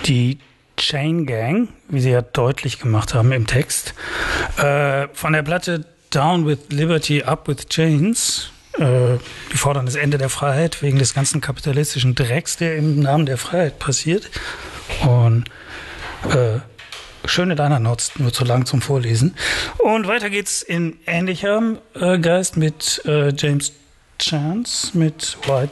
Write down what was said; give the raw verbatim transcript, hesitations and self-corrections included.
die Chain Gang, wie sie ja deutlich gemacht haben im Text, äh, von der Platte Down with Liberty, Up with Chains. Äh, die fordern das Ende der Freiheit wegen des ganzen kapitalistischen Drecks, der im Namen der Freiheit passiert. Und äh, schöne Liner Notes, nur zu lang zum Vorlesen. Und weiter geht's in ähnlichem äh, Geist mit äh, James Chance mit White